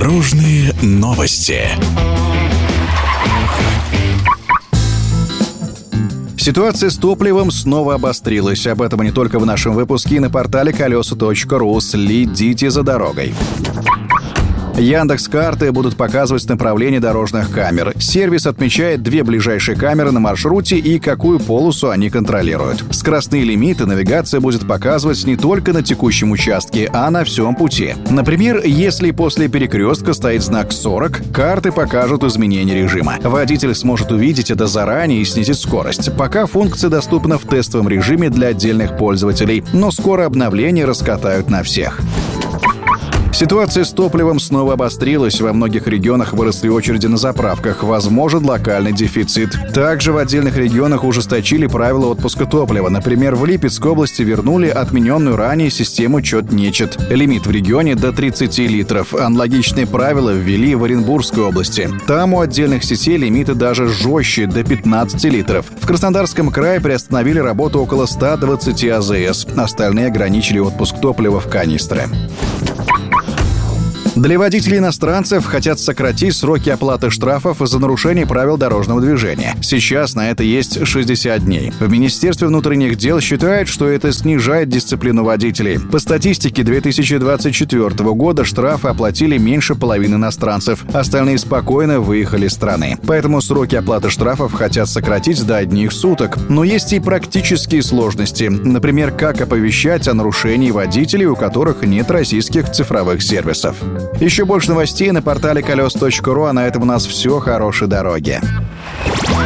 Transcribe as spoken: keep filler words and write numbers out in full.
Дорожные новости. Ситуация с топливом снова обострилась. Об этом не только в нашем выпуске и на портале колеса точка ру. Следите за дорогой. Яндекс.Карты будут показывать направление дорожных камер. Сервис отмечает две ближайшие камеры на маршруте и какую полосу они контролируют. Скоростные лимиты навигация будет показывать не только на текущем участке, а на всем пути. Например, если после перекрестка стоит знак сорок, карты покажут изменение режима. Водитель сможет увидеть это заранее и снизить скорость. Пока функция доступна в тестовом режиме для отдельных пользователей, но скоро обновление раскатают на всех. Ситуация с топливом снова обострилась. Во многих регионах выросли очереди на заправках. Возможен локальный дефицит. Также в отдельных регионах ужесточили правила отпуска топлива. Например, в Липецкой области вернули отмененную ранее систему чет-нечет. Лимит в регионе до тридцати литров. Аналогичные правила ввели в Оренбургской области. Там у отдельных сетей лимиты даже жестче, до пятнадцати литров. В Краснодарском крае приостановили работу около ста двадцати а зэ эс. Остальные ограничили отпуск топлива в канистры. Для водителей-иностранцев хотят сократить сроки оплаты штрафов за нарушение правил дорожного движения. Сейчас на это есть шестьдесят дней. В Министерстве внутренних дел считают, что это снижает дисциплину водителей. По статистике две тысячи двадцать четвёртого года штрафы оплатили меньше половины иностранцев. Остальные спокойно выехали из страны. Поэтому сроки оплаты штрафов хотят сократить до одних суток. Но есть и практические сложности. Например, как оповещать о нарушении водителей, у которых нет российских цифровых сервисов. Еще больше новостей на портале колес точка ру, а на этом у нас все. Хорошей дороги.